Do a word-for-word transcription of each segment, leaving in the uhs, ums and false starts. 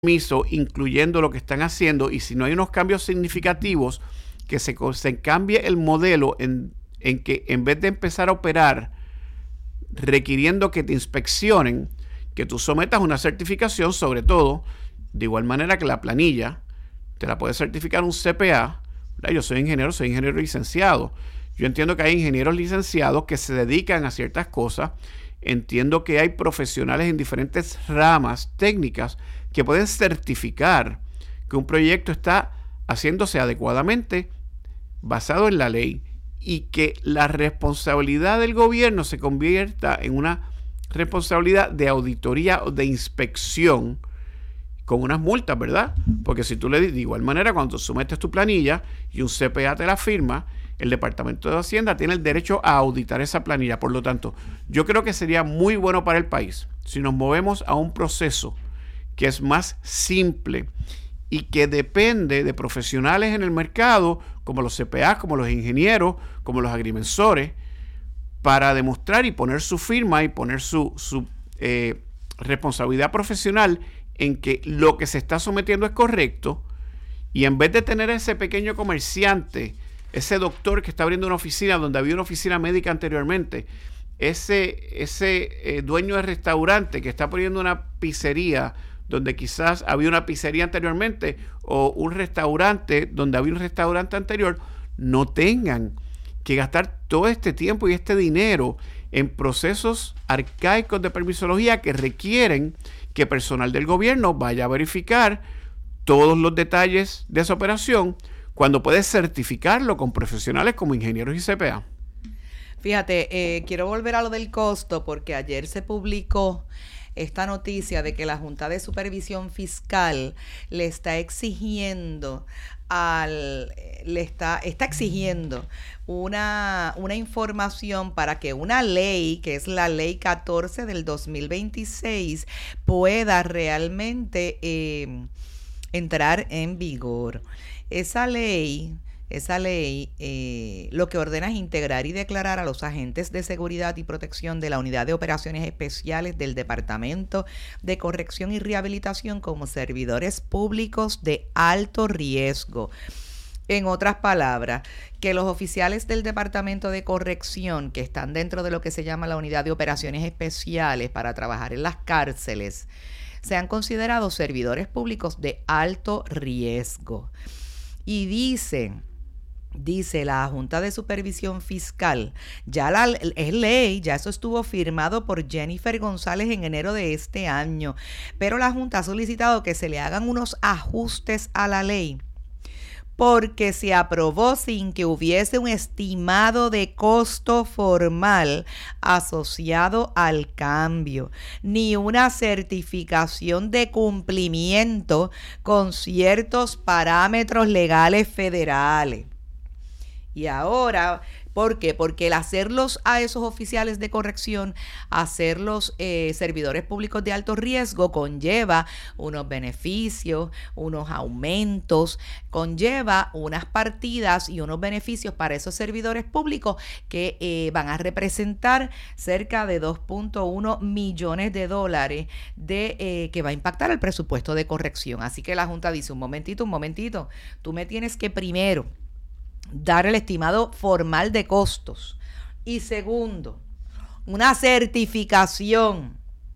permiso, incluyendo lo que están haciendo, y si no hay unos cambios significativos, que se, se cambie el modelo en, en que en vez de empezar a operar requiriendo que te inspeccionen, que tú sometas una certificación, sobre todo, de igual manera que la planilla, te la puede certificar un C P A. ¿Verdad? Yo soy ingeniero, soy ingeniero licenciado. Yo entiendo que hay ingenieros licenciados que se dedican a ciertas cosas. Entiendo que hay profesionales en diferentes ramas técnicas que pueden certificar que un proyecto está haciéndose adecuadamente basado en la ley y que la responsabilidad del gobierno se convierta en una responsabilidad de auditoría o de inspección con unas multas, ¿verdad? Porque si tú le dices, de igual manera, cuando sometes tu planilla y un C P A te la firma, el Departamento de Hacienda tiene el derecho a auditar esa planilla. Por lo tanto, yo creo que sería muy bueno para el país si nos movemos a un proceso que es más simple y que depende de profesionales en el mercado, como los C P A, como los ingenieros, como los agrimensores, para demostrar y poner su firma y poner su, su eh, responsabilidad profesional en que lo que se está sometiendo es correcto, y en vez de tener ese pequeño comerciante, ese doctor que está abriendo una oficina donde había una oficina médica anteriormente, ese, ese eh, dueño de restaurante que está poniendo una pizzería donde quizás había una pizzería anteriormente, o un restaurante donde había un restaurante anterior, no tengan que gastar todo este tiempo y este dinero en procesos arcaicos de permisología que requieren que personal del gobierno vaya a verificar todos los detalles de esa operación, cuando puedes certificarlo con profesionales como ingenieros y C P A. Fíjate, eh, quiero volver a lo del costo, porque ayer se publicó esta noticia de que la Junta de Supervisión Fiscal le está exigiendo al le está está exigiendo una una información para que una ley, que es la ley catorce del dos mil veintiséis, pueda realmente eh, entrar en vigor. Esa ley Esa ley eh, lo que ordena es integrar y declarar a los agentes de seguridad y protección de la Unidad de Operaciones Especiales del Departamento de Corrección y Rehabilitación como servidores públicos de alto riesgo. En otras palabras, que los oficiales del Departamento de Corrección, que están dentro de lo que se llama la Unidad de Operaciones Especiales para trabajar en las cárceles, sean considerados servidores públicos de alto riesgo. Y dicen... Dice la Junta de Supervisión Fiscal, ya la, es ley, ya eso estuvo firmado por Jennifer González en enero de este año, pero la Junta ha solicitado que se le hagan unos ajustes a la ley, porque se aprobó sin que hubiese un estimado de costo formal asociado al cambio, ni una certificación de cumplimiento con ciertos parámetros legales federales. Y ahora, ¿por qué? Porque el hacerlos a esos oficiales de corrección, hacerlos eh, servidores públicos de alto riesgo, conlleva unos beneficios, unos aumentos, conlleva unas partidas y unos beneficios para esos servidores públicos que eh, van a representar cerca de dos punto uno millones de dólares de, eh, que va a impactar el presupuesto de corrección. Así que la Junta dice, un momentito, un momentito, tú me tienes que primero dar el estimado formal de costos, y segundo, una certificación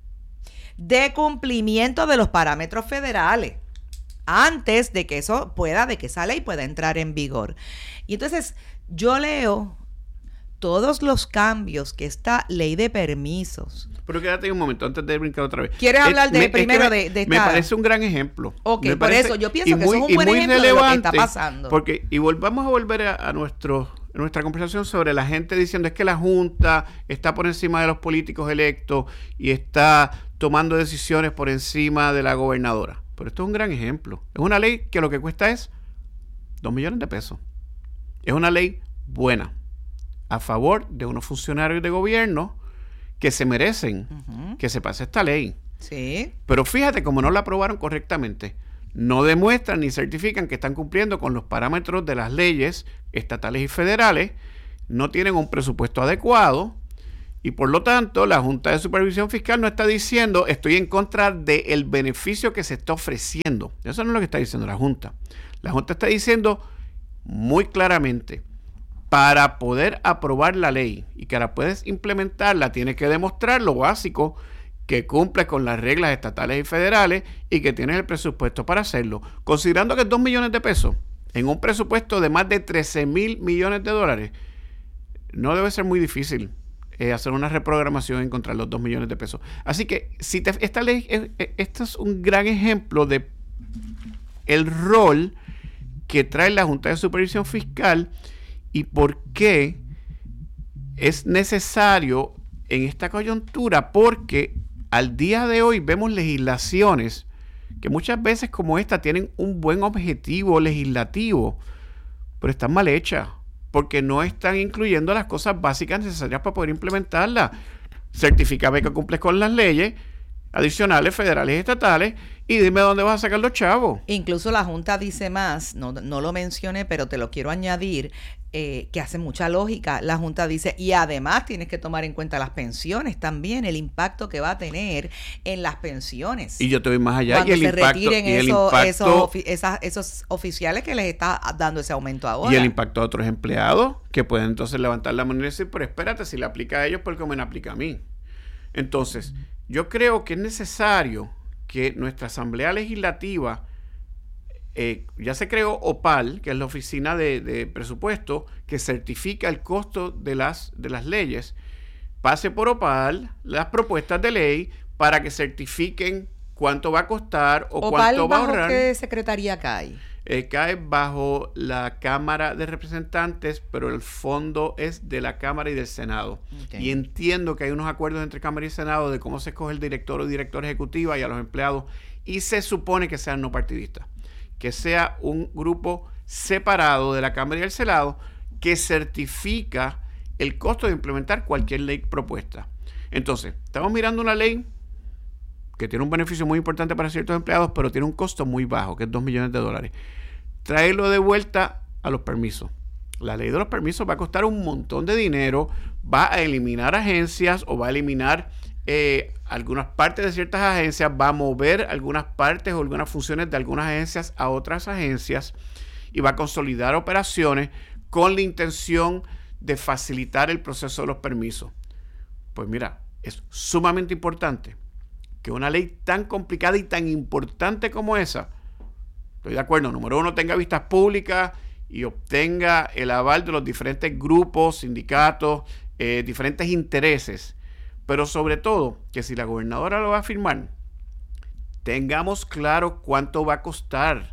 de cumplimiento de los parámetros federales antes de que eso pueda, de que esa ley pueda entrar en vigor. Y entonces yo leo todos los cambios que esta ley de permisos. Pero quédate un momento antes de brincar otra vez. ¿Quieres es, hablar de me, primero es me, de, de esta? Me parece un gran ejemplo. Ok, me por parece, eso yo pienso que muy, eso es un buen ejemplo de lo que está pasando. Porque, y volvamos a volver a, a, nuestro, a nuestra conversación sobre la gente diciendo es que la Junta está por encima de los políticos electos y está tomando decisiones por encima de la gobernadora. Pero esto es un gran ejemplo. Es una ley que lo que cuesta es dos millones de pesos. Es una ley buena, a favor de unos funcionarios de gobierno que se merecen uh-huh. que se pase esta ley. Sí. Pero fíjate, como no la aprobaron correctamente, no demuestran ni certifican que están cumpliendo con los parámetros de las leyes estatales y federales, no tienen un presupuesto adecuado, Y por lo tanto, la Junta de Supervisión Fiscal no está diciendo estoy en contra del beneficio que se está ofreciendo. Eso no es lo que está diciendo la Junta. La Junta está diciendo muy claramente, para poder aprobar la ley y que la puedes implementarla, tienes que demostrar lo básico, que cumples con las reglas estatales y federales y que tienes el presupuesto para hacerlo. Considerando que es dos millones de pesos en un presupuesto de más de trece mil millones de dólares, no debe ser muy difícil eh, hacer una reprogramación y encontrar los dos millones de pesos. Así que si te, esta ley, eh, este es un gran ejemplo de el rol que trae la Junta de Supervisión Fiscal y por qué es necesario en esta coyuntura, porque al día de hoy vemos legislaciones que muchas veces como esta tienen un buen objetivo legislativo, pero están mal hechas, porque no están incluyendo las cosas básicas necesarias para poder implementarlas. Certifícame que cumples con las leyes adicionales, federales y estatales, y dime dónde vas a sacar los chavos. Incluso la Junta dice más, no, no lo mencioné, pero te lo quiero añadir, eh, que hace mucha lógica. La Junta dice, y además tienes que tomar en cuenta las pensiones también, el impacto que va a tener en las pensiones. Y yo te voy más allá. Cuando y el se impacto, retiren y el esos, impacto, esos, esas, esos oficiales que les está dando ese aumento ahora. Y el impacto a otros empleados que pueden entonces levantar la mano y decir, pero espérate, si le aplica a ellos, ¿por qué me aplica a mí? Entonces, yo creo que es necesario que nuestra Asamblea Legislativa, eh, ya se creó OPAL, que es la Oficina de, de Presupuesto, que certifica el costo de las, de las leyes, pase por OPAL las propuestas de ley para que certifiquen cuánto va a costar o OPAL, cuánto va a ¿bajo ahorrar. qué secretaría cae? Eh, cae bajo la Cámara de Representantes, pero el fondo es de la Cámara y del Senado. Okay. Y entiendo que hay unos acuerdos entre Cámara y Senado de cómo se escoge el director o directora ejecutiva y a los empleados, y se supone que sean no partidistas, que sea un grupo separado de la Cámara y el Senado que certifica el costo de implementar cualquier ley propuesta. Entonces, estamos mirando una ley que tiene un beneficio muy importante para ciertos empleados, pero tiene un costo muy bajo, que es dos millones de dólares. Traerlo de vuelta a los permisos. La ley de los permisos va a costar un montón de dinero, va a eliminar agencias o va a eliminar eh, algunas partes de ciertas agencias, va a mover algunas partes o algunas funciones de algunas agencias a otras agencias y va a consolidar operaciones con la intención de facilitar el proceso de los permisos. Pues mira, es sumamente importante que una ley tan complicada y tan importante como esa, estoy de acuerdo, número uno, tenga vistas públicas y obtenga el aval de los diferentes grupos, sindicatos, eh, diferentes intereses, pero sobre todo, que si la gobernadora lo va a firmar, tengamos claro cuánto va a costar,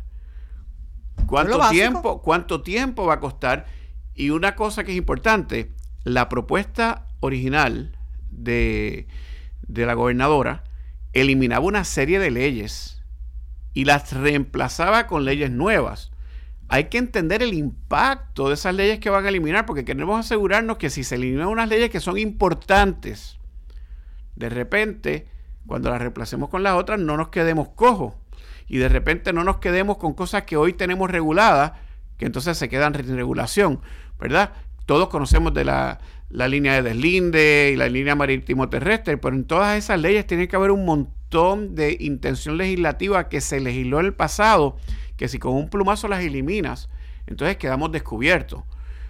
cuánto tiempo, cuánto tiempo va a costar, y una cosa que es importante, la propuesta original de, de la gobernadora eliminaba una serie de leyes y las reemplazaba con leyes nuevas. Hay que entender el impacto de esas leyes que van a eliminar, porque queremos asegurarnos que si se eliminan unas leyes que son importantes, de repente, cuando las reemplacemos con las otras, no nos quedemos cojos. Y de repente no nos quedemos con cosas que hoy tenemos reguladas, que entonces se quedan en regulación, ¿verdad? Todos conocemos de la, la línea de deslinde y la línea marítimo terrestre, pero en todas esas leyes tiene que haber un montón de intención legislativa que se legisló en el pasado, que si con un plumazo las eliminas, entonces quedamos descubiertos.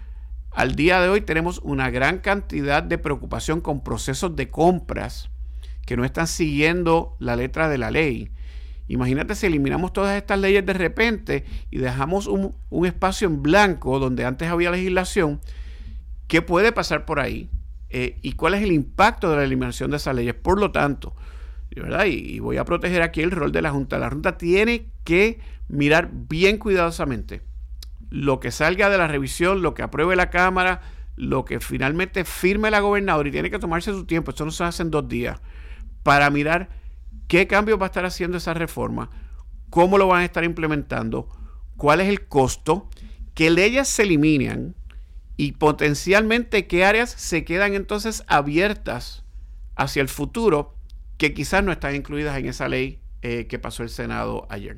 Al día de hoy tenemos una gran cantidad de preocupación con procesos de compras que no están siguiendo la letra de la ley. Imagínate si eliminamos todas estas leyes de repente y dejamos un, un espacio en blanco donde antes había legislación. ¿Qué puede pasar por ahí? Eh, ¿Y cuál es el impacto de la eliminación de esas leyes? Por lo tanto, ¿verdad? Y, y voy a proteger aquí el rol de la Junta. La Junta tiene que mirar bien cuidadosamente lo que salga de la revisión, lo que apruebe la Cámara, lo que finalmente firme la gobernadora, y tiene que tomarse su tiempo, esto no se hace en dos días, para mirar qué cambios va a estar haciendo esa reforma, cómo lo van a estar implementando, cuál es el costo, qué leyes se eliminan y potencialmente qué áreas se quedan entonces abiertas hacia el futuro que quizás no están incluidas en esa ley eh, que pasó el Senado ayer.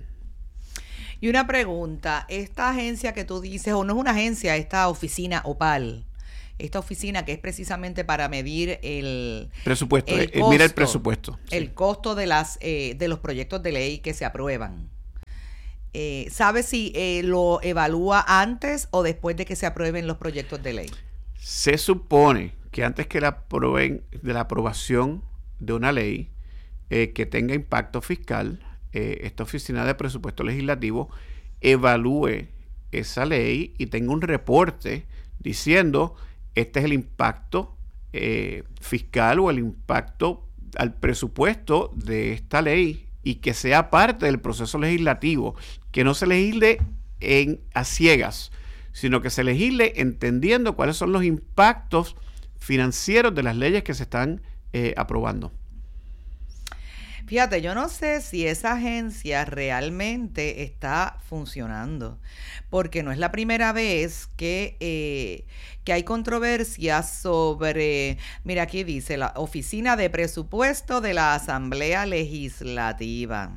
Y una pregunta, esta agencia que tú dices, o no es una agencia, esta oficina OPAL, esta oficina que es precisamente para medir el presupuesto, el eh, costo, mira el presupuesto. El sí. costo de las eh, de los proyectos de ley que se aprueban. Eh, ¿Sabe si eh, lo evalúa antes o después de que se aprueben los proyectos de ley? Se supone que antes que la aprueben, de la aprobación de una ley eh, que tenga impacto fiscal, eh, esta oficina de presupuesto legislativo evalúe esa ley y tenga un reporte diciendo este es el impacto eh, fiscal o el impacto al presupuesto de esta ley, y que sea parte del proceso legislativo, que no se legisle en, a ciegas, sino que se legisle entendiendo cuáles son los impactos financieros de las leyes que se están eh, aprobando. Fíjate, yo no sé si esa agencia realmente está funcionando, porque no es la primera vez que, eh, que hay controversias sobre, mira, aquí dice, la Oficina de Presupuesto de la Asamblea Legislativa.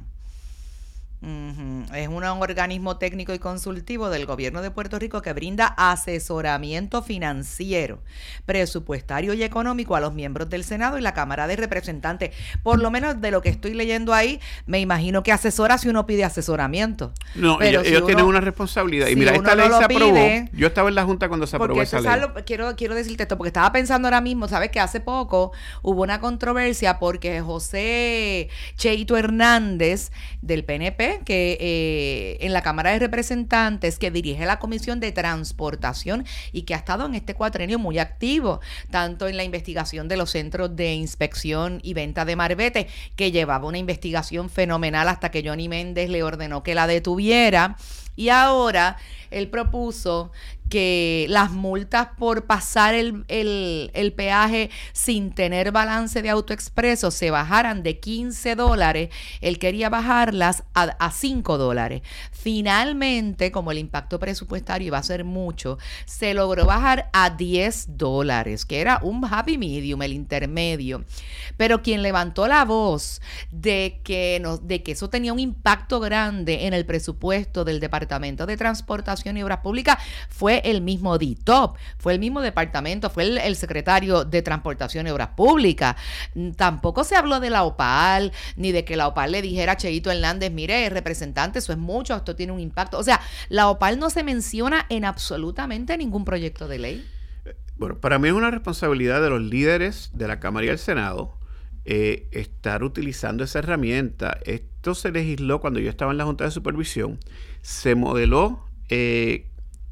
Uh-huh. Es un organismo técnico y consultivo del gobierno de Puerto Rico que brinda asesoramiento financiero, presupuestario y económico a los miembros del Senado y la Cámara de Representantes. Por lo menos de lo que estoy leyendo ahí, me imagino que asesora si uno pide asesoramiento. No, pero ellos, si ellos uno, tienen una responsabilidad. Y si mira, esta ley no se aprobó. Pide, yo estaba en la Junta cuando se aprobó esa ley. Lo, quiero, quiero decirte esto, porque estaba pensando ahora mismo, sabes que hace poco hubo una controversia porque José Cheito Hernández del P N P, que eh, en la Cámara de Representantes, que dirige la Comisión de Transportación y que ha estado en este cuatrenio muy activo, tanto en la investigación de los centros de inspección y venta de marbete, que llevaba una investigación fenomenal hasta que Johnny Méndez le ordenó que la detuviera, y ahora él propuso que las multas por pasar el, el, el peaje sin tener balance de AutoExpreso se bajaran de quince dólares. Él quería bajarlas a, a cinco dólares. Finalmente, como el impacto presupuestario iba a ser mucho, se logró bajar a diez dólares, que era un happy medium, el intermedio. Pero quien levantó la voz de que, no, de que eso tenía un impacto grande en el presupuesto del Departamento de Transportación y Obras Públicas fue el mismo D T O P, fue el mismo departamento, fue el, el secretario de Transportación y Obras Públicas. Tampoco se habló de la OPAL, ni de que la OPAL le dijera a Cheito Hernández, mire, representante, eso es mucho, esto tiene un impacto. O sea, la OPAL no se menciona en absolutamente ningún proyecto de ley. Bueno, para mí es una responsabilidad de los líderes de la Cámara y el Senado eh, estar utilizando esa herramienta. Esto se legisló cuando yo estaba en la Junta de Supervisión, se modeló eh,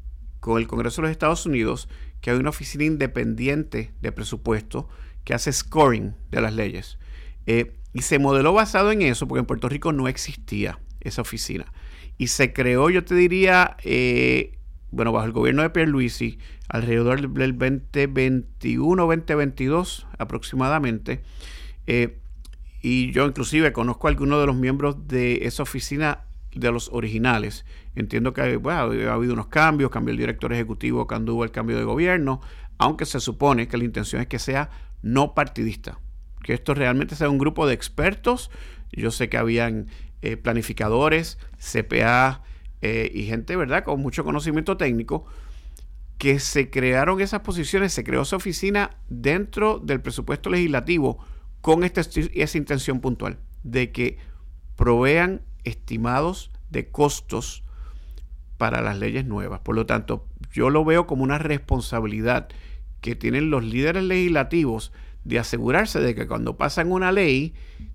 con el Congreso de los Estados Unidos, que hay una oficina independiente de presupuesto que hace scoring de las leyes. Eh, y se modeló basado en eso, porque en Puerto Rico no existía esa oficina. Y se creó, yo te diría, eh, bueno, bajo el gobierno de Pierluisi, alrededor del veinte veintiuno, veinte veintidós aproximadamente. Eh, y yo inclusive conozco a algunos de los miembros de esa oficina, de los originales. Entiendo que bueno, ha habido unos cambios, cambió el director ejecutivo cuando hubo el cambio de gobierno, aunque se supone que la intención es que sea no partidista, que esto realmente sea un grupo de expertos. Yo sé que habían eh, planificadores, C P A eh, y gente, ¿verdad?, con mucho conocimiento técnico, que se crearon esas posiciones, se creó esa oficina dentro del presupuesto legislativo con esta, esa intención puntual de que provean estimados de costos para las leyes nuevas. Por lo tanto, yo lo veo como una responsabilidad que tienen los líderes legislativos de asegurarse de que cuando pasan una ley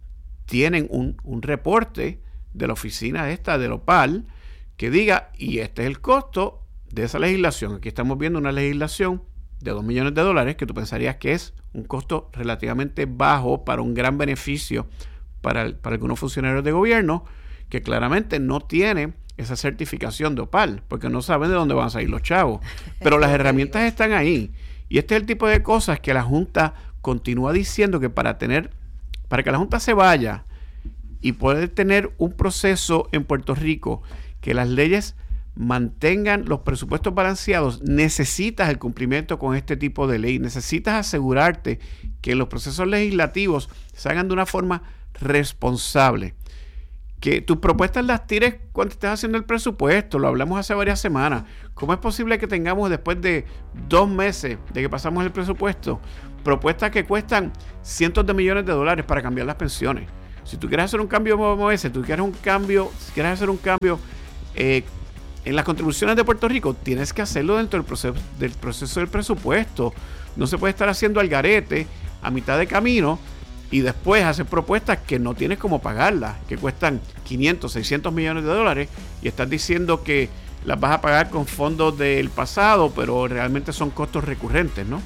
tienen un, un reporte de la oficina esta de la OPAL que diga, y este es el costo de esa legislación. Aquí estamos viendo una legislación de dos millones de dólares que tú pensarías que es un costo relativamente bajo para un gran beneficio para, para algunos funcionarios de gobierno, que claramente no tiene esa certificación de OPAL, porque no saben de dónde van a salir los chavos. Pero las herramientas están ahí. Y este es el tipo de cosas que la Junta continúa diciendo que para tener, para que la Junta se vaya y poder tener un proceso en Puerto Rico, que las leyes mantengan los presupuestos balanceados, necesitas el cumplimiento con este tipo de ley. Necesitas asegurarte que los procesos legislativos se hagan de una forma responsable, que tus propuestas las tires cuando estés haciendo el presupuesto. Lo hablamos hace varias semanas. ¿Cómo es posible que tengamos, después de dos meses de que pasamos el presupuesto, propuestas que cuestan cientos de millones de dólares para cambiar las pensiones? Si tú quieres hacer un cambio como ese, tú quieres un cambio, si quieres hacer un cambio eh, en las contribuciones de Puerto Rico, tienes que hacerlo dentro del proceso, del proceso del presupuesto. No se puede estar haciendo al garete a mitad de camino y después hacer propuestas que no tienes cómo pagarlas, que cuestan quinientos, seiscientos millones de dólares, y estás diciendo que las vas a pagar con fondos del pasado, pero realmente son costos recurrentes, ¿no?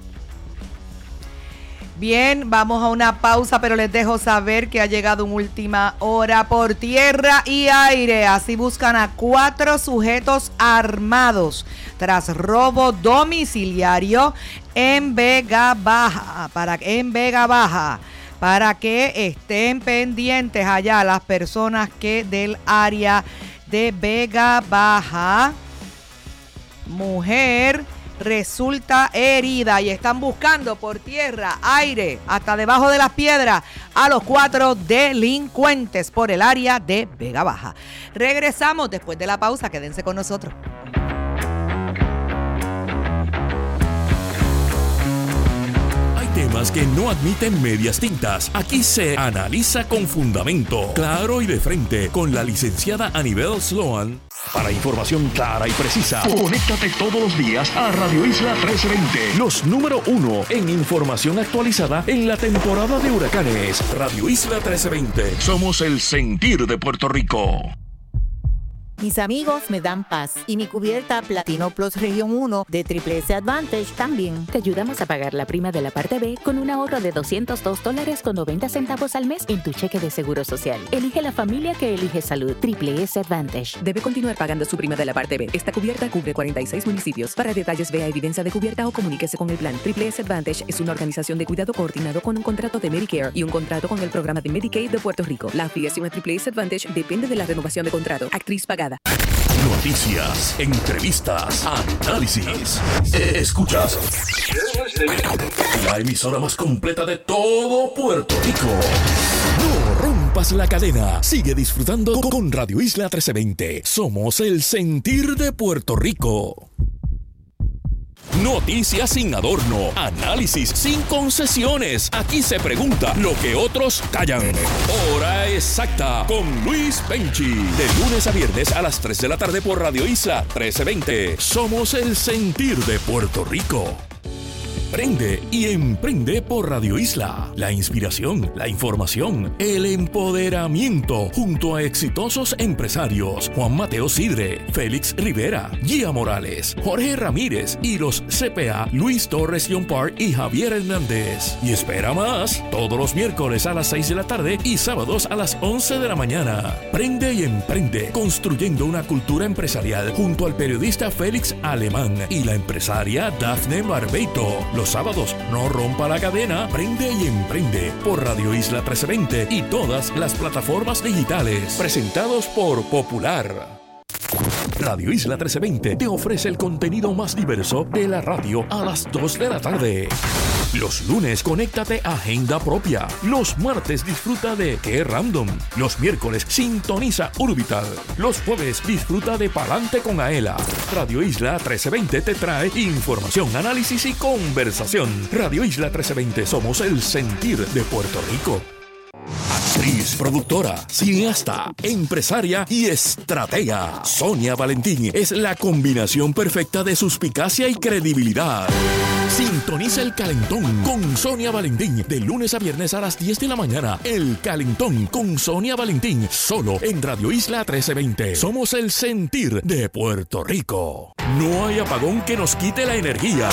Bien, vamos a una pausa, pero les dejo saber que ha llegado en última hora por tierra y aire. Así buscan a cuatro sujetos armados tras robo domiciliario en Vega Baja, para, en Vega Baja, para que estén pendientes allá las personas que del área de Vega Baja. Mujer resulta herida y están buscando por tierra, aire, hasta debajo de las piedras a los cuatro delincuentes por el área de Vega Baja. Regresamos después de la pausa, quédense con nosotros. Temas que no admiten medias tintas. Aquí se analiza con fundamento, claro y de frente, con la licenciada Anibel Sloan. Para información clara y precisa, conéctate todos los días a Radio Isla trece veinte. Los número uno en información actualizada en la temporada de huracanes. Radio Isla trece veinte. Somos el sentir de Puerto Rico. Mis amigos me dan paz y mi cubierta Platino Plus Región uno de Triple S Advantage también. Te ayudamos a pagar la prima de la parte B con un ahorro de doscientos dos dólares con noventa centavos al mes en tu cheque de seguro social. Elige la familia que elige salud. Triple S Advantage. Debe continuar pagando su prima de la parte B. Esta cubierta cubre cuarenta y seis municipios. Para detalles, vea evidencia de cubierta o comuníquese con el plan. Triple S Advantage es una organización de cuidado coordinado con un contrato de Medicare y un contrato con el programa de Medicaid de Puerto Rico. La afiliación a Triple S Advantage depende de la renovación de contrato. Actriz pagada. Noticias, entrevistas, análisis. Escuchas la emisora más completa de todo Puerto Rico. No rompas la cadena. Sigue disfrutando con Radio Isla trece veinte. Somos el sentir de Puerto Rico. Noticias sin adorno, análisis sin concesiones. Aquí se pregunta lo que otros callan. Hora exacta con Luis Penchi. De lunes a viernes a las tres de la tarde por Radio Isla trece veinte. Somos el sentir de Puerto Rico. Prende y emprende por Radio Isla. La inspiración, la información, el empoderamiento junto a exitosos empresarios Juan Mateo Sidre, Félix Rivera, Gia Morales, Jorge Ramírez y los C P A Luis Torres Yompar y Javier Hernández. Y espera más todos los miércoles a las seis de la tarde y sábados a las once de la mañana. Prende y emprende construyendo una cultura empresarial junto al periodista Félix Alemán y la empresaria Dafne Barbeito. Los sábados, no rompa la cadena, prende y emprende por Radio Isla trece veinte y todas las plataformas digitales. Presentados por Popular. Radio Isla trece veinte te ofrece el contenido más diverso de la radio a las dos de la tarde. Los lunes, conéctate a Agenda Propia. Los martes, disfruta de Qué Random. Los miércoles, sintoniza Urbital. Los jueves, disfruta de Palante con Aela. Radio Isla trece veinte te trae información, análisis y conversación. Radio Isla trece veinte, somos el sentir de Puerto Rico. Actriz, productora, cineasta, empresaria y estratega. Sonia Valentín es la combinación perfecta de suspicacia y credibilidad. Sintoniza El Calentón con Sonia Valentín de lunes a viernes a las diez de la mañana. El Calentón con Sonia Valentín, solo en Radio Isla trece veinte. Somos el sentir de Puerto Rico. No hay apagón que nos quite la energía.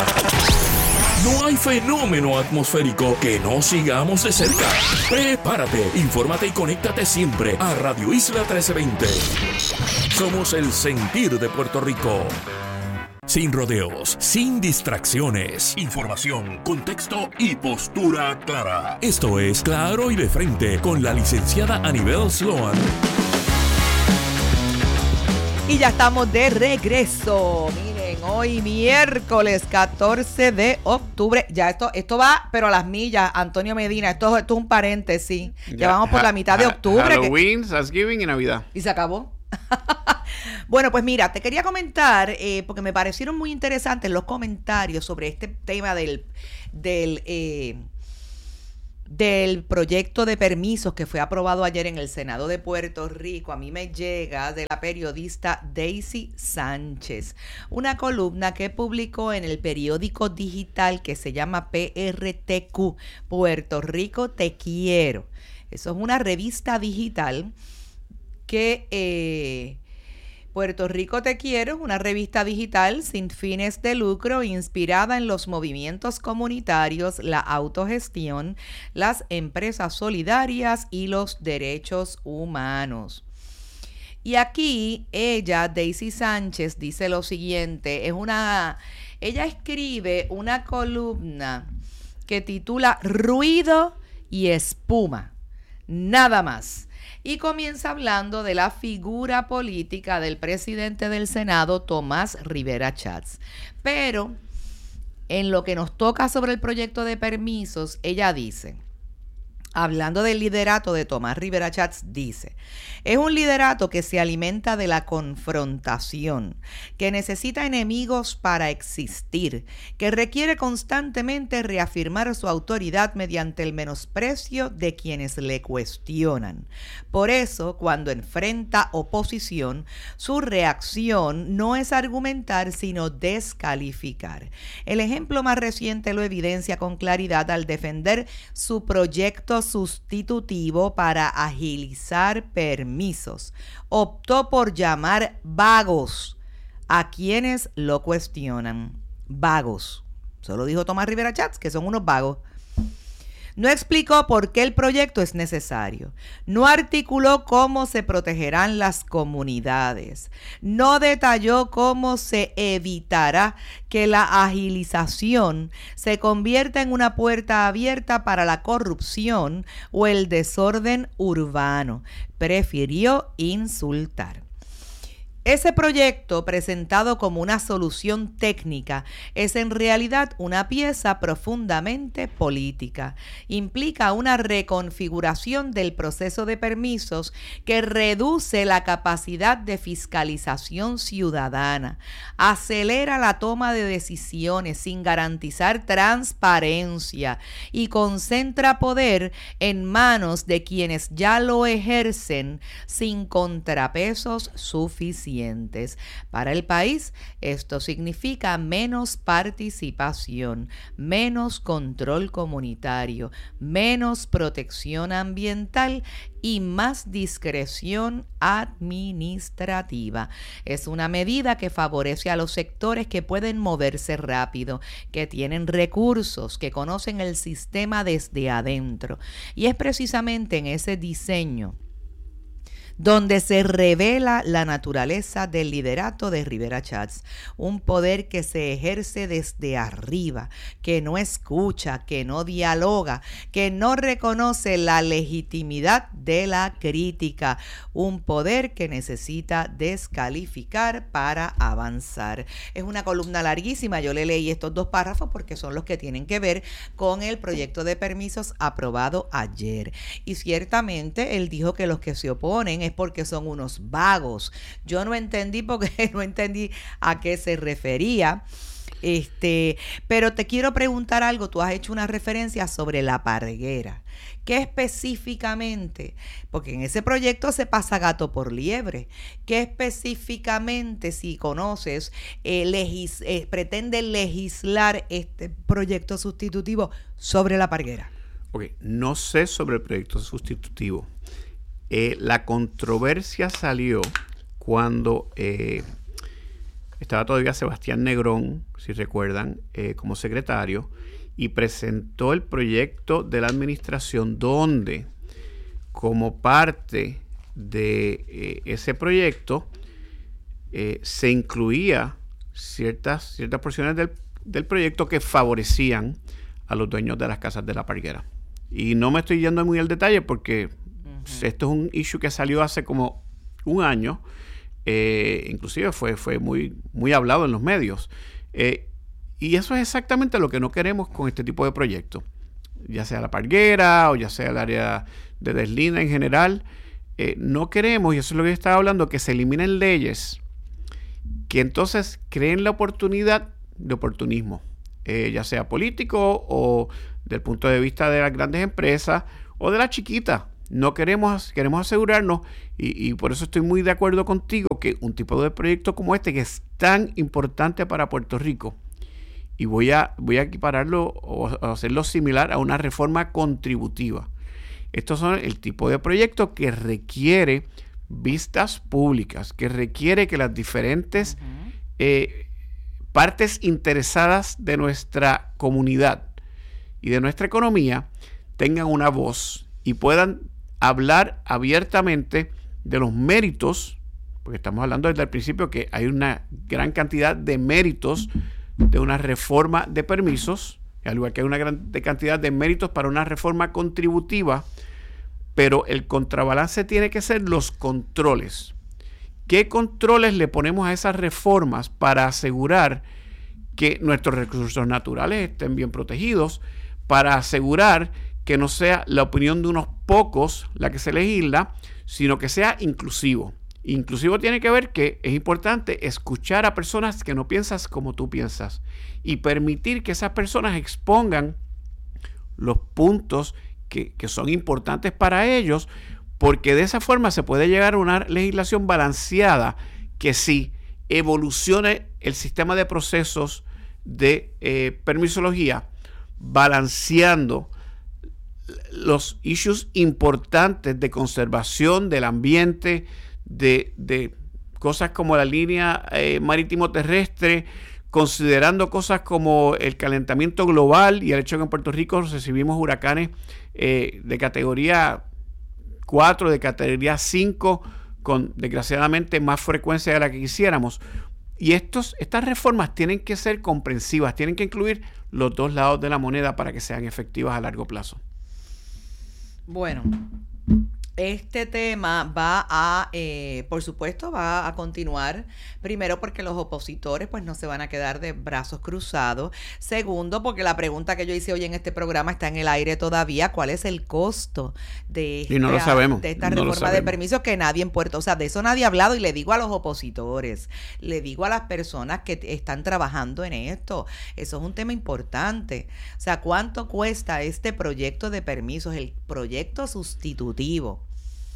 No hay fenómeno atmosférico que no sigamos de cerca. Prepárate, infórmate y conéctate siempre a Radio Isla trece veinte. Somos el sentir de Puerto Rico. Sin rodeos, sin distracciones. Información, contexto y postura clara. Esto es Claro y de Frente con la licenciada Anibel Sloan. Y ya estamos de regreso. Miren, Hoy miércoles catorce de octubre. Ya esto esto va, pero a las millas, Antonio Medina. Esto, esto es un paréntesis. Ya, ya vamos por la mitad de octubre. Halloween, que... Thanksgiving y Navidad. Y se acabó. Bueno, pues mira, te quería comentar, eh, porque me parecieron muy interesantes los comentarios sobre este tema del, del, eh, del proyecto de permisos que fue aprobado ayer en el Senado de Puerto Rico. A mí me llega de la periodista Daisy Sánchez, una columna que publicó en el periódico digital que se llama P R T Q, Puerto Rico Te Quiero. Eso es una revista digital que eh, Puerto Rico Te Quiero es una revista digital sin fines de lucro inspirada en los movimientos comunitarios, la autogestión, las empresas solidarias y los derechos humanos. Y aquí ella, Daisy Sánchez, dice lo siguiente, es una, ella escribe una columna que titula Ruido y espuma, nada más. Y comienza hablando de la figura política del presidente del Senado, Tomás Rivera Chats. Pero en lo que nos toca sobre el proyecto de permisos, ella dice, hablando del liderato de Tomás Rivera Chats, dice, es un liderato que se alimenta de la confrontación, que necesita enemigos para existir, que requiere constantemente reafirmar su autoridad mediante el menosprecio de quienes le cuestionan. Por eso, cuando enfrenta oposición, su reacción no es argumentar, sino descalificar. El ejemplo más reciente lo evidencia con claridad al defender su proyecto sustitutivo para agilizar permisos. Optó por llamar vagos a quienes lo cuestionan. Vagos. Solo dijo Tomás Rivera Chats que son unos vagos. No explicó por qué el proyecto es necesario. No articuló cómo se protegerán las comunidades. No detalló cómo se evitará que la agilización se convierta en una puerta abierta para la corrupción o el desorden urbano. Prefirió insultar. Ese proyecto, presentado como una solución técnica, es en realidad una pieza profundamente política. Implica una reconfiguración del proceso de permisos que reduce la capacidad de fiscalización ciudadana, acelera la toma de decisiones sin garantizar transparencia y concentra poder en manos de quienes ya lo ejercen sin contrapesos suficientes. Para el país, esto significa menos participación, menos control comunitario, menos protección ambiental y más discreción administrativa. Es una medida que favorece a los sectores que pueden moverse rápido, que tienen recursos, que conocen el sistema desde adentro. Y es precisamente en ese diseño donde se revela la naturaleza del liderato de Rivera Chats, un poder que se ejerce desde arriba, que no escucha, que no dialoga, que no reconoce la legitimidad de la crítica, un poder que necesita descalificar para avanzar. Es una columna larguísima, yo le leí estos dos párrafos porque son los que tienen que ver con el proyecto de permisos aprobado ayer. Y ciertamente él dijo que los que se oponen es porque son unos vagos. Yo no entendí porque no entendí a qué se refería. Este, pero te quiero preguntar algo. Tú has hecho una referencia sobre la parguera. ¿Qué específicamente? Porque en ese proyecto se pasa gato por liebre. ¿Qué específicamente, si conoces, eh, legis, eh, pretende legislar este proyecto sustitutivo sobre la parguera? Ok, no sé sobre el proyecto sustitutivo. Eh, la controversia salió cuando eh, estaba todavía Sebastián Negrón, si recuerdan, eh, como secretario, y presentó el proyecto de la administración donde, como parte de eh, ese proyecto, eh, se incluía ciertas, ciertas porciones del, del proyecto que favorecían a los dueños de las casas de la parguera. Y no me estoy yendo muy al detalle porque esto es un issue que salió hace como un año, Eh, inclusive fue, fue muy, muy hablado en los medios. Eh, y eso es exactamente lo que no queremos con este tipo de proyectos. Ya sea la Parguera o ya sea el área de Deslina en general. Eh, no queremos, y eso es lo que yo estaba hablando, que se eliminen leyes que entonces creen la oportunidad de oportunismo. Eh, ya sea político o del punto de vista de las grandes empresas o de las chiquitas. No queremos, queremos asegurarnos, y, y por eso estoy muy de acuerdo contigo, que un tipo de proyecto como este, que es tan importante para Puerto Rico, y voy a, voy a equipararlo o hacerlo similar a una reforma contributiva. Estos son el tipo de proyecto que requiere vistas públicas, que requiere que las diferentes uh-huh. eh, partes interesadas de nuestra comunidad y de nuestra economía tengan una voz y puedan hablar abiertamente de los méritos, porque estamos hablando desde el principio que hay una gran cantidad de méritos de una reforma de permisos, al igual que hay una gran cantidad de méritos para una reforma contributiva, pero el contrabalance tiene que ser los controles. ¿Qué controles le ponemos a esas reformas para asegurar que nuestros recursos naturales estén bien protegidos, para asegurar que no sea la opinión de unos pocos la que se legisla, sino que sea inclusivo? Inclusivo tiene que ver que es importante escuchar a personas que no piensas como tú piensas y permitir que esas personas expongan los puntos que, que son importantes para ellos, porque de esa forma se puede llegar a una legislación balanceada que sí evolucione el sistema de procesos de eh, permisología, balanceando los issues importantes de conservación del ambiente, de, de cosas como la línea eh, marítimo terrestre, considerando cosas como el calentamiento global y el hecho de que en Puerto Rico recibimos huracanes eh, de categoría cuatro, de categoría cinco, con desgraciadamente más frecuencia de la que quisiéramos. Y estos, estas reformas tienen que ser comprensivas, tienen que incluir los dos lados de la moneda para que sean efectivas a largo plazo. Bueno, este tema va a, eh, por supuesto, va a continuar. Primero, porque los opositores pues no se van a quedar de brazos cruzados. Segundo, porque la pregunta que yo hice hoy en este programa está en el aire todavía. ¿Cuál es el costo de esta, y no lo sabemos, de esta no reforma de permisos que nadie en Puerto? O sea, de eso nadie ha hablado, y le digo a los opositores, le digo a las personas que están trabajando en esto, eso es un tema importante. O sea, ¿cuánto cuesta este proyecto de permisos, el proyecto sustitutivo?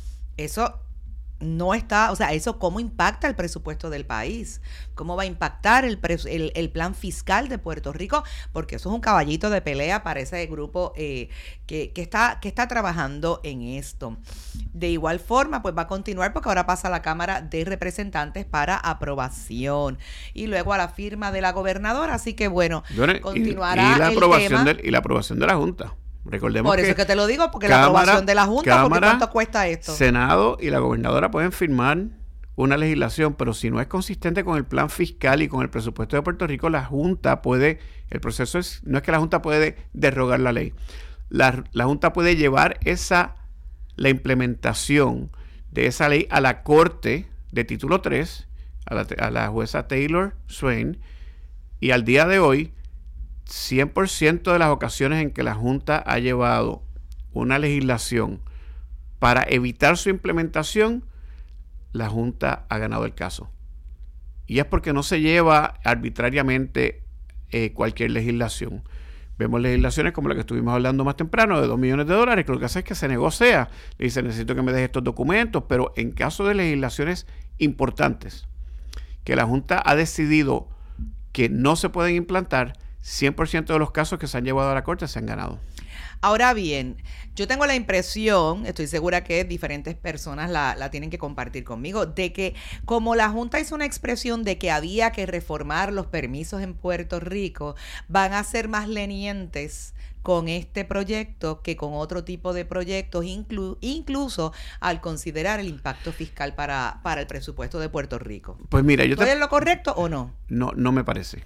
Eso no está, o sea, eso cómo impacta el presupuesto del país, cómo va a impactar el, el, el plan fiscal de Puerto Rico, porque eso es un caballito de pelea para ese grupo eh, que, que, está, que está trabajando en esto. De igual forma, pues va a continuar, porque ahora pasa a la Cámara de Representantes para aprobación y luego a la firma de la gobernadora, así que bueno, bueno continuará y, y la el aprobación tema. De, y la aprobación de la Junta. Recordemos Por eso que es que te lo digo, porque Cámara, la aprobación de la Junta, Cámara, porque ¿cuánto cuesta esto? Senado y la gobernadora pueden firmar una legislación, pero si no es consistente con el plan fiscal y con el presupuesto de Puerto Rico, la Junta puede, el proceso es, no es que la Junta puede derrogar la ley, la, la Junta puede llevar esa, la implementación de esa ley a la Corte de Título tres, a la, a la jueza Taylor Swain, y al día de hoy, cien por ciento de las ocasiones en que la Junta ha llevado una legislación para evitar su implementación, la Junta ha ganado el caso. Y es porque no se lleva arbitrariamente eh, cualquier legislación. Vemos legislaciones como la que estuvimos hablando más temprano, de dos millones de dólares, que lo que hace es que se negocia. Le dice, necesito que me dejes estos documentos, pero en caso de legislaciones importantes, que la Junta ha decidido que no se pueden implantar, cien por ciento de los casos que se han llevado a la Corte se han ganado. Ahora bien, yo tengo la impresión, estoy segura que diferentes personas la, la tienen que compartir conmigo, de que como la Junta hizo una expresión de que había que reformar los permisos en Puerto Rico, van a ser más lenientes con este proyecto que con otro tipo de proyectos, inclu- incluso al considerar el impacto fiscal para, para el presupuesto de Puerto Rico. Pues mira, yo te... ¿Estoy en lo correcto o no? No, no me parece.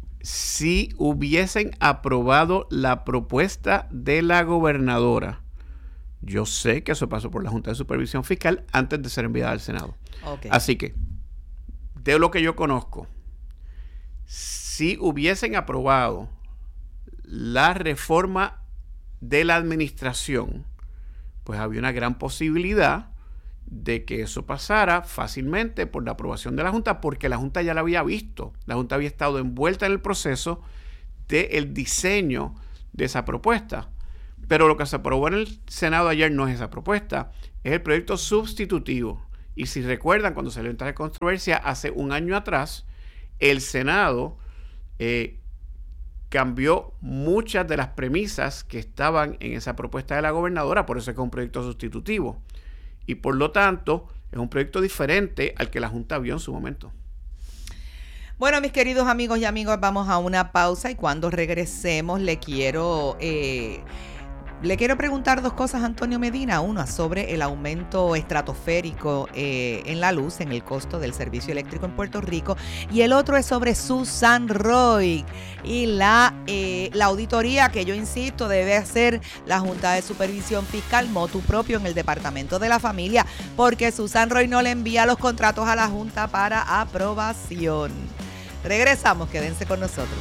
Si hubiesen aprobado la propuesta de la gobernadora, yo sé que eso pasó por la Junta de Supervisión Fiscal antes de ser enviada al Senado. Okay. Así que de lo que yo conozco, si hubiesen aprobado la reforma de la administración, pues había una gran posibilidad de que eso pasara fácilmente por la aprobación de la Junta, porque la Junta ya la había visto. La Junta había estado envuelta en el proceso del diseño de esa propuesta. Pero lo que se aprobó en el Senado ayer no es esa propuesta, es el proyecto sustitutivo. Y si recuerdan, cuando salió esta controversia hace un año atrás, el Senado eh, cambió muchas de las premisas que estaban en esa propuesta de la gobernadora, por eso es que es un proyecto sustitutivo. Y por lo tanto, es un proyecto diferente al que la Junta vio en su momento. Bueno, mis queridos amigos y amigas, vamos a una pausa y cuando regresemos le quiero... Eh, Le quiero preguntar dos cosas a Antonio Medina. Una sobre el aumento estratosférico eh, en la luz, en el costo del servicio eléctrico en Puerto Rico. Y el otro es sobre Susan Roy y la, eh, la auditoría que yo insisto debe hacer la Junta de Supervisión Fiscal motu propio en el Departamento de la Familia, porque Susan Roy no le envía los contratos a la Junta para aprobación. Regresamos, quédense con nosotros.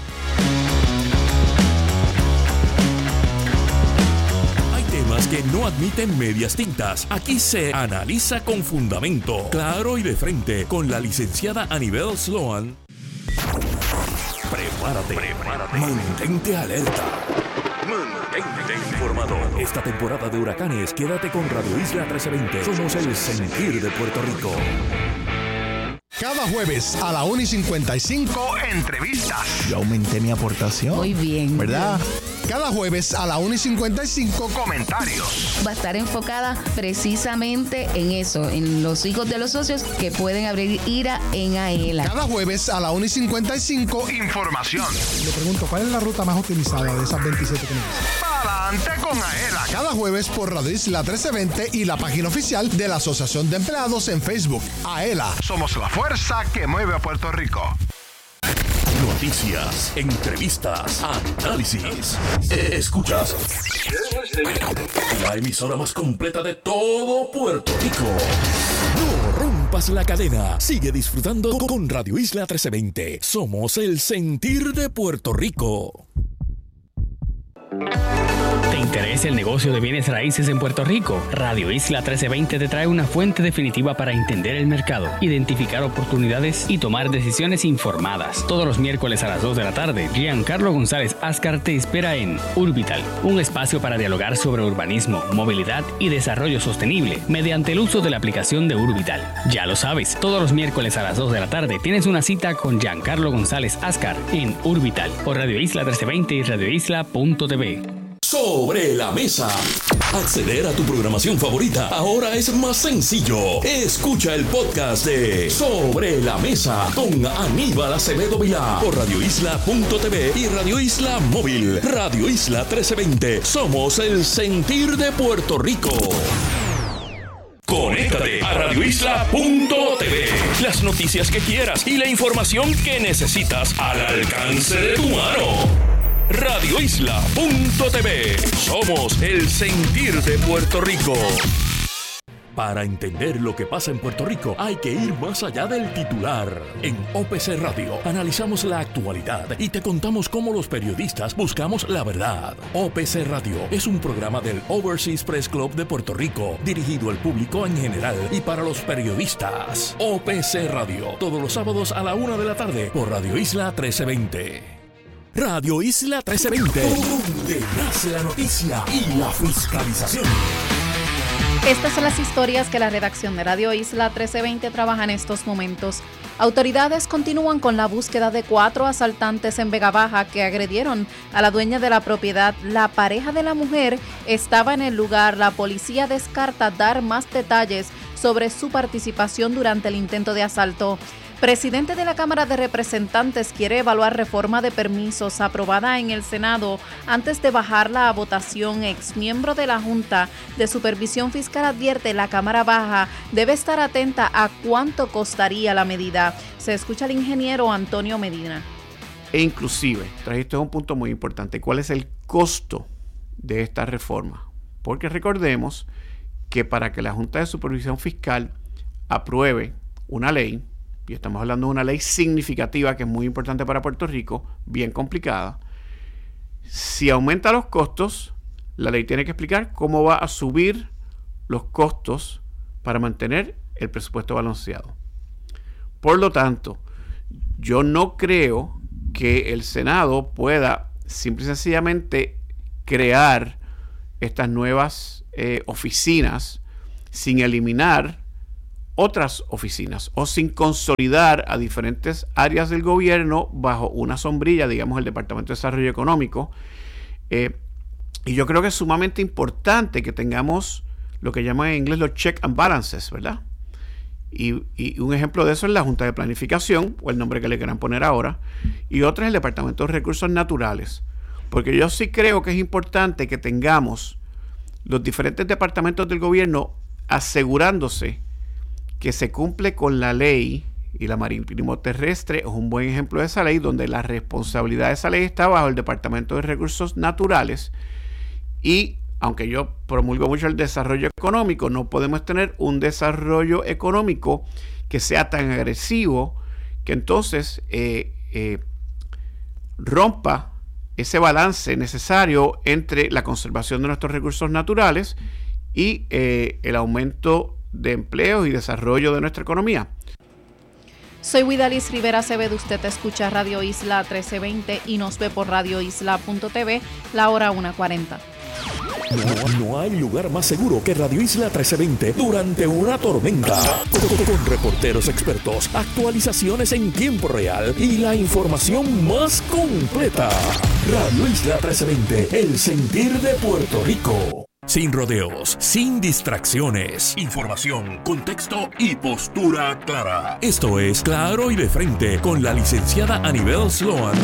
Temas que no admiten medias tintas. Aquí se analiza con fundamento, claro y de frente, con la licenciada Anibel Sloan. Prepárate, prepárate. Mantente alerta. Mantente informado. Esta temporada de huracanes, quédate con Radio Isla trece veinte. Somos el sentir de Puerto Rico. Cada jueves a la una y cincuenta y cinco, entrevistas. Yo aumenté mi aportación. Muy bien. ¿Verdad? Cada jueves a la una y cincuenta y cinco, comentarios. Va a estar enfocada precisamente en eso, en los hijos de los socios que pueden abrir ira en AELA. Cada jueves a la una y cincuenta y cinco, información. Le pregunto, ¿cuál es la ruta más utilizada de esas veintisiete que me dicen? Pa'lante con AELA. Cada jueves por Radio Isla trece veinte y la página oficial de la Asociación de Empleados en Facebook. AELA. Somos la fuerza que mueve a Puerto Rico. Noticias, entrevistas, análisis. Escuchas la emisora más completa de todo Puerto Rico. No rompas la cadena. Sigue disfrutando con Radio Isla trece veinte. Somos el sentir de Puerto Rico. ¿Te interesa el negocio de bienes raíces en Puerto Rico? Radio Isla trece veinte te trae una fuente definitiva para entender el mercado, identificar oportunidades y tomar decisiones informadas. Todos los miércoles a las dos de la tarde, Giancarlo González Ascar te espera en Urbital, un espacio para dialogar sobre urbanismo, movilidad y desarrollo sostenible mediante el uso de la aplicación de Urbital. Ya lo sabes, todos los miércoles a las dos de la tarde tienes una cita con Giancarlo González Ascar en Urbital por Radio Isla trece veinte y radio isla punto t v. Sobre la mesa. Acceder a tu programación favorita ahora es más sencillo. Escucha el podcast de Sobre la Mesa con Aníbal Acevedo Vilá por radio isla punto t v y Radio Isla Móvil. Radio Isla trece veinte. Somos el sentir de Puerto Rico. Conéctate a radio isla punto t v. Las noticias que quieras y la información que necesitas al alcance de tu mano. radio isla punto t v. Somos el sentir de Puerto Rico. Para entender lo que pasa en Puerto Rico, hay que ir más allá del titular. En O P C Radio analizamos la actualidad y te contamos cómo los periodistas buscamos la verdad. O P C Radio es un programa del Overseas Press Club de Puerto Rico, dirigido al público en general y para los periodistas. O P C Radio, todos los sábados a la una de la tarde por Radio Isla trece veinte. Radio Isla trece veinte, donde nace la noticia y la fiscalización. Estas son las historias que la redacción de Radio Isla trece veinte trabaja en estos momentos. Autoridades continúan con la búsqueda de cuatro asaltantes en Vega Baja que agredieron a la dueña de la propiedad. La pareja de la mujer estaba en el lugar. La policía descarta dar más detalles sobre su participación durante el intento de asalto. Presidente de la Cámara de Representantes quiere evaluar reforma de permisos aprobada en el Senado antes de bajarla a votación. Exmiembro de la Junta de Supervisión Fiscal advierte la Cámara Baja debe estar atenta a cuánto costaría la medida. Se escucha al ingeniero Antonio Medina. E inclusive, trajiste un punto muy importante. ¿Cuál es el costo de esta reforma? Porque recordemos que para que la Junta de Supervisión Fiscal apruebe una ley, y estamos hablando de una ley significativa que es muy importante para Puerto Rico, bien complicada, si aumenta los costos, la ley tiene que explicar cómo va a subir los costos para mantener el presupuesto balanceado. Por lo tanto, yo no creo que el Senado pueda simple y sencillamente crear estas nuevas eh, oficinas sin eliminar otras oficinas o sin consolidar a diferentes áreas del gobierno bajo una sombrilla, digamos el Departamento de Desarrollo Económico. Eh, y yo creo que es sumamente importante que tengamos lo que llaman en inglés los check and balances, ¿verdad? Y, y un ejemplo de eso es la Junta de Planificación, o el nombre que le quieran poner ahora, y otro es el Departamento de Recursos Naturales. Porque yo sí creo que es importante que tengamos los diferentes departamentos del gobierno asegurándose que se cumple con la ley, y la Marítimo Terrestre es un buen ejemplo de esa ley, donde la responsabilidad de esa ley está bajo el Departamento de Recursos Naturales. Y aunque yo promulgo mucho el desarrollo económico, no podemos tener un desarrollo económico que sea tan agresivo que entonces eh, eh, rompa ese balance necesario entre la conservación de nuestros recursos naturales y eh, el aumento de empleos y desarrollo de nuestra economía. Soy Widalis Rivera Acevedo, usted escucha Radio Isla trece veinte y nos ve por radio isla punto t v, la hora una cuarenta. No, no hay lugar más seguro que Radio Isla trece veinte durante una tormenta. Con, con reporteros expertos, actualizaciones en tiempo real y la información más completa. Radio Isla trece veinte, el sentir de Puerto Rico. Sin rodeos, sin distracciones. Información, contexto y postura clara. Esto es Claro y de Frente con la licenciada Anibel Sloan.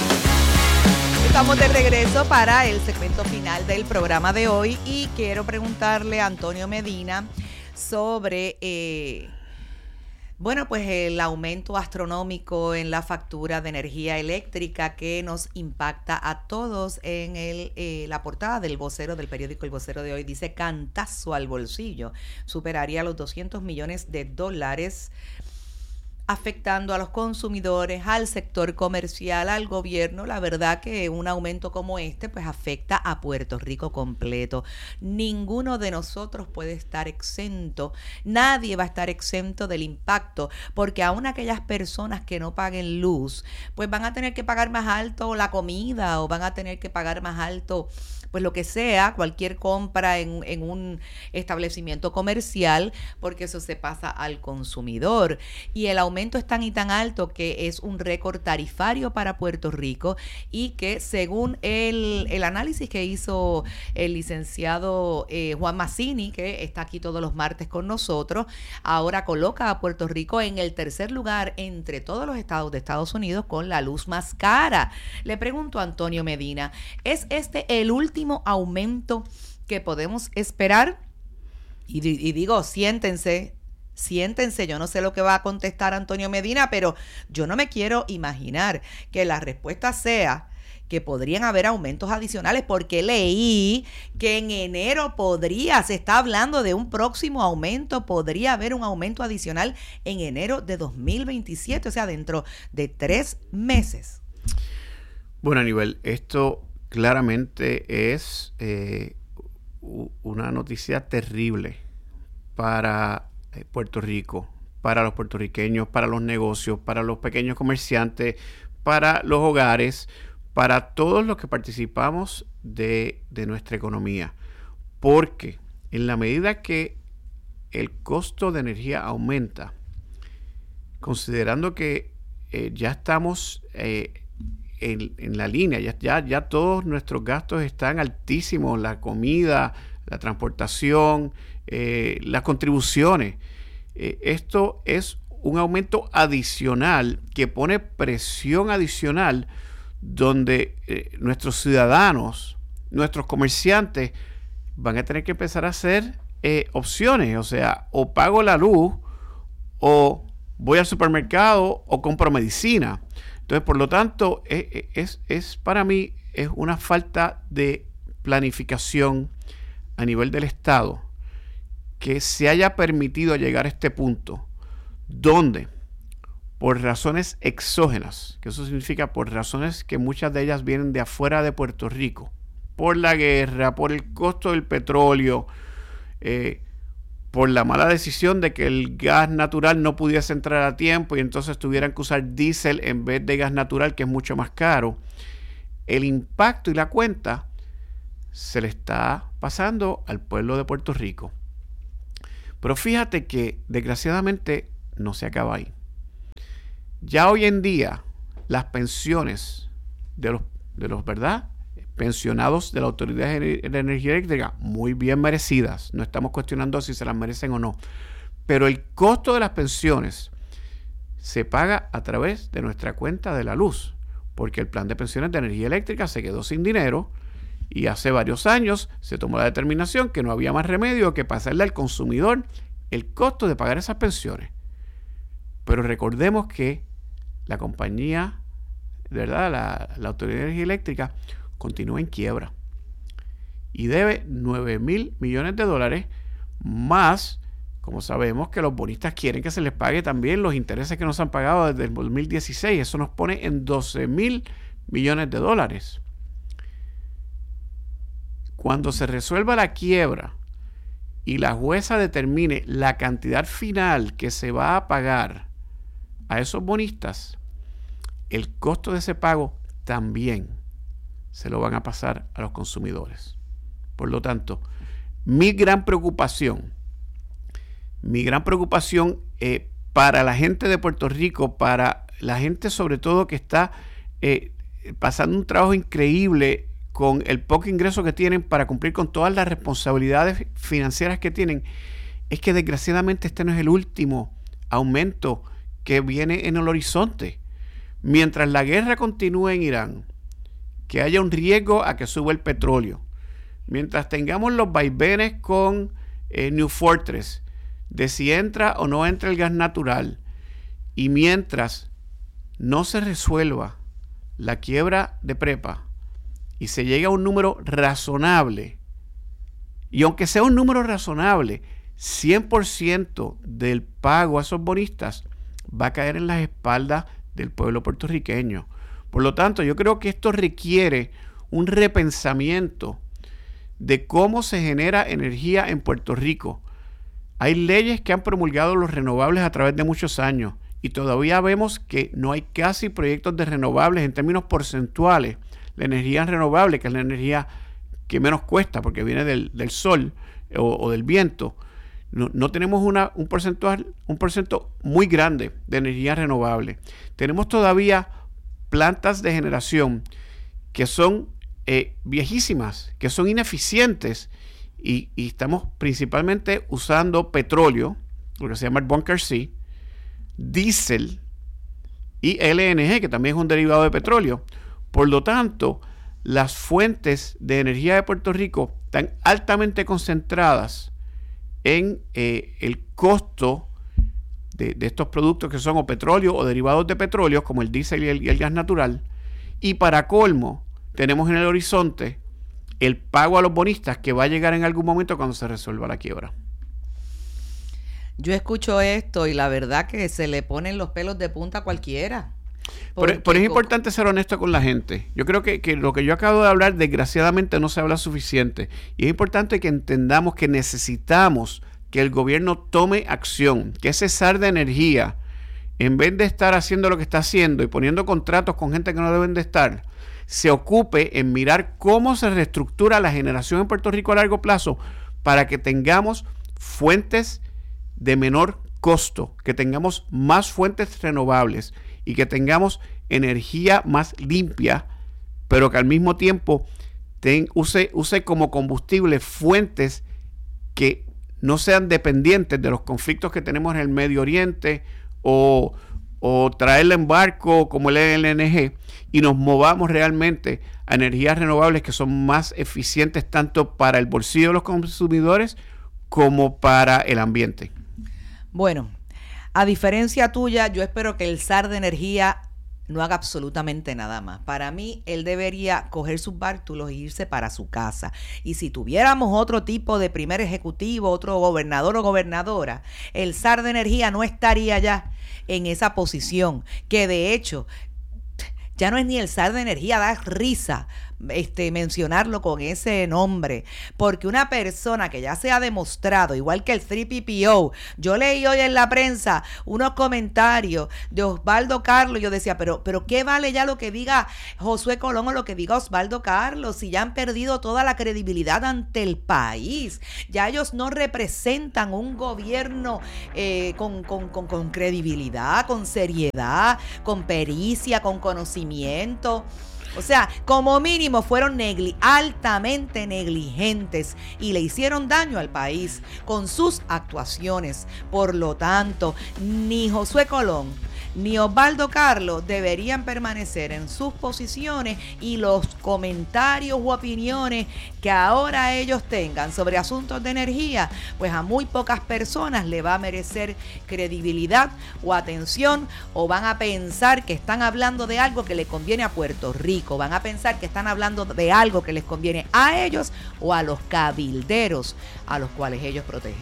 Estamos de regreso para el segmento final del programa de hoy y quiero preguntarle a Antonio Medina sobre, eh, bueno, pues el aumento astronómico en la factura de energía eléctrica que nos impacta a todos. En el, eh, la portada del vocero del periódico El Vocero de hoy dice: cantazo al bolsillo, superaría los doscientos millones de dólares, afectando a los consumidores, al sector comercial, al gobierno. La verdad que un aumento como este pues afecta a Puerto Rico completo. Ninguno de nosotros puede estar exento, nadie va a estar exento del impacto, porque aún aquellas personas que no paguen luz, pues van a tener que pagar más alto la comida o van a tener que pagar más alto pues lo que sea, cualquier compra en, en un establecimiento comercial, porque eso se pasa al consumidor. Y el aumento es tan y tan alto que es un récord tarifario para Puerto Rico y que según el, el análisis que hizo el licenciado eh, Juan Mazzini, que está aquí todos los martes con nosotros, ahora coloca a Puerto Rico en el tercer lugar entre todos los estados de Estados Unidos con la luz más cara. Le pregunto a Antonio Medina, ¿es este el último aumento que podemos esperar? Y, y digo, siéntense, siéntense, yo no sé lo que va a contestar Antonio Medina, pero yo no me quiero imaginar que la respuesta sea que podrían haber aumentos adicionales, porque leí que en enero podría, se está hablando de un próximo aumento, podría haber un aumento adicional en enero de dos mil veintisiete, o sea, dentro de tres meses. Bueno, Aníbal, esto claramente es eh, una noticia terrible para eh, Puerto Rico, para los puertorriqueños, para los negocios, para los pequeños comerciantes, para los hogares, para todos los que participamos de, de nuestra economía. Porque en la medida que el costo de energía aumenta, considerando que eh, ya estamos eh, En, en la línea, ya, ya, ya todos nuestros gastos están altísimos, la comida, la transportación, eh, las contribuciones. Eh, esto es un aumento adicional que pone presión adicional donde eh, nuestros ciudadanos, nuestros comerciantes van a tener que empezar a hacer eh, opciones, o sea, o pago la luz o voy al supermercado o compro medicina. Entonces, por lo tanto, es, es, es para mí es una falta de planificación a nivel del Estado que se haya permitido llegar a este punto donde por razones exógenas, que eso significa por razones que muchas de ellas vienen de afuera de Puerto Rico, por la guerra, por el costo del petróleo, eh, por la mala decisión de que el gas natural no pudiese entrar a tiempo y entonces tuvieran que usar diésel en vez de gas natural, que es mucho más caro. El impacto y la cuenta se le está pasando al pueblo de Puerto Rico. Pero fíjate que desgraciadamente no se acaba ahí. Ya hoy en día las pensiones de los, de los ¿verdad? pensionados de la Autoridad de Energía Eléctrica, muy bien merecidas, no estamos cuestionando si se las merecen o no, pero el costo de las pensiones se paga a través de nuestra cuenta de la luz, porque el plan de pensiones de energía eléctrica se quedó sin dinero y hace varios años se tomó la determinación que no había más remedio que pasarle al consumidor el costo de pagar esas pensiones. Pero recordemos que la compañía, de verdad, la, la Autoridad de Energía Eléctrica continúa en quiebra y debe nueve mil millones de dólares más, como sabemos que los bonistas quieren que se les pague también los intereses que nos han pagado desde el dos mil dieciséis. Eso nos pone en doce mil millones de dólares. Cuando se resuelva la quiebra y la jueza determine la cantidad final que se va a pagar a esos bonistas, el costo de ese pago también se lo van a pasar a los consumidores. Por lo tanto, mi gran preocupación, mi gran preocupación eh, para la gente de Puerto Rico, para la gente sobre todo que está eh, pasando un trabajo increíble con el poco ingreso que tienen para cumplir con todas las responsabilidades financieras que tienen, es que desgraciadamente este no es el último aumento que viene en el horizonte. Mientras la guerra continúe en Irán, que haya un riesgo a que suba el petróleo, mientras tengamos los vaivenes con eh, New Fortress, de si entra o no entra el gas natural, y mientras no se resuelva la quiebra de Prepa y se llegue a un número razonable, y aunque sea un número razonable, cien por ciento del pago a esos bonistas va a caer en las espaldas del pueblo puertorriqueño. Por lo tanto, yo creo que esto requiere un repensamiento de cómo se genera energía en Puerto Rico. Hay leyes que han promulgado los renovables a través de muchos años y todavía vemos que no hay casi proyectos de renovables en términos porcentuales. La energía renovable, que es la energía que menos cuesta porque viene del, del sol o, o del viento, no, no tenemos una, un porcentual, un porcentaje muy grande de energía renovable. Tenemos todavía plantas de generación que son eh, viejísimas, que son ineficientes y, y estamos principalmente usando petróleo, lo que se llama el bunker C, diésel y L N G, que también es un derivado de petróleo. Por lo tanto, las fuentes de energía de Puerto Rico están altamente concentradas en eh, el costo De, de estos productos que son o petróleo o derivados de petróleo, como el diésel y el, y el gas natural. Y para colmo, tenemos en el horizonte el pago a los bonistas que va a llegar en algún momento cuando se resuelva la quiebra. Yo escucho esto y la verdad que se le ponen los pelos de punta a cualquiera. Pero, pero es importante ser honesto con la gente. Yo creo que, que lo que yo acabo de hablar, desgraciadamente no se habla suficiente. Y es importante que entendamos que necesitamos que el gobierno tome acción, que ese S A R de energía, en vez de estar haciendo lo que está haciendo y poniendo contratos con gente que no deben de estar, se ocupe en mirar cómo se reestructura la generación en Puerto Rico a largo plazo para que tengamos fuentes de menor costo, que tengamos más fuentes renovables y que tengamos energía más limpia, pero que al mismo tiempo ten, use, use como combustible fuentes que no sean dependientes de los conflictos que tenemos en el Medio Oriente o, o traerla en barco como el L N G y nos movamos realmente a energías renovables que son más eficientes tanto para el bolsillo de los consumidores como para el ambiente. Bueno, a diferencia tuya, yo espero que el S A R de energía no haga absolutamente nada más. Para mí, él debería coger sus bártulos e irse para su casa. Y si tuviéramos otro tipo de primer ejecutivo, otro gobernador o gobernadora, el zar de energía no estaría ya en esa posición, que de hecho ya no es ni el zar de energía, da risa este, mencionarlo con ese nombre, porque una persona que ya se ha demostrado, igual que el tres P P O, yo leí hoy en la prensa unos comentarios de Osvaldo Carlos, yo decía, pero, pero ¿qué vale ya lo que diga Josué Colón o lo que diga Osvaldo Carlos, si ya han perdido toda la credibilidad ante el país? Ya ellos no representan un gobierno eh, con, con, con, con credibilidad, con seriedad, con pericia, con conocimiento. O sea, como mínimo fueron negli- altamente negligentes y le hicieron daño al país con sus actuaciones. Por lo tanto, ni Josué Colón ni Osvaldo Carlos deberían permanecer en sus posiciones, y los comentarios u opiniones que ahora ellos tengan sobre asuntos de energía, pues a muy pocas personas le va a merecer credibilidad o atención, o van a pensar que están hablando de algo que le conviene a Puerto Rico, van a pensar que están hablando de algo que les conviene a ellos o a los cabilderos a los cuales ellos protegen.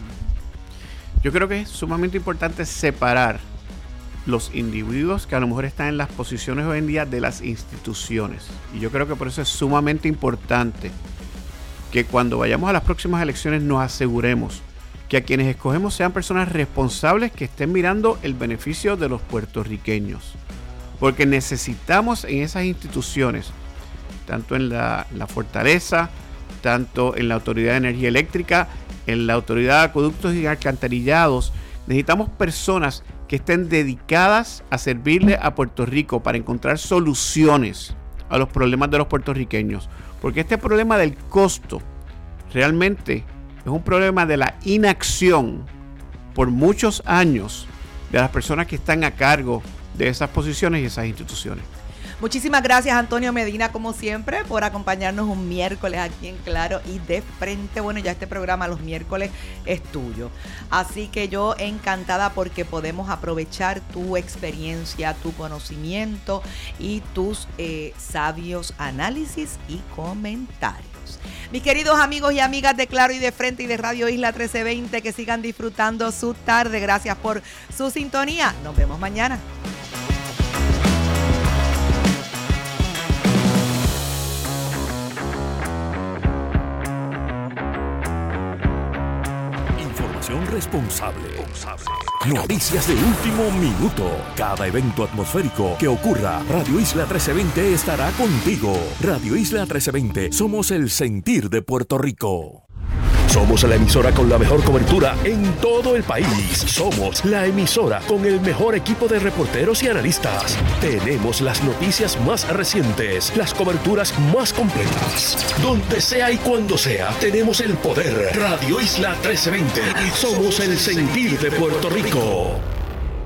Yo creo que es sumamente importante separar los individuos que a lo mejor están en las posiciones hoy en día de las instituciones. Y yo creo que por eso es sumamente importante que cuando vayamos a las próximas elecciones nos aseguremos que a quienes escogemos sean personas responsables que estén mirando el beneficio de los puertorriqueños. Porque necesitamos en esas instituciones, tanto en la, la Fortaleza, tanto en la Autoridad de Energía Eléctrica, en la Autoridad de Acueductos y Alcantarillados, necesitamos personas que estén dedicadas a servirle a Puerto Rico para encontrar soluciones a los problemas de los puertorriqueños. Porque este problema del costo realmente es un problema de la inacción por muchos años de las personas que están a cargo de esas posiciones y esas instituciones. Muchísimas gracias, Antonio Medina, como siempre, por acompañarnos un miércoles aquí en Claro y de Frente. Bueno, ya este programa los miércoles es tuyo. Así que yo encantada porque podemos aprovechar tu experiencia, tu conocimiento y tus eh, sabios análisis y comentarios. Mis queridos amigos y amigas de Claro y de Frente y de Radio Isla trece veinte, que sigan disfrutando su tarde. Gracias por su sintonía. Nos vemos mañana. Responsable. Noticias de último minuto. Cada evento atmosférico que ocurra, Radio Isla trece veinte estará contigo. Radio Isla trece veinte, somos el sentir de Puerto Rico. Somos la emisora con la mejor cobertura en todo el país. Somos la emisora con el mejor equipo de reporteros y analistas. Tenemos las noticias más recientes, las coberturas más completas. Donde sea y cuando sea, tenemos el poder. Radio Isla trece veinte. Somos el sentir de Puerto Rico.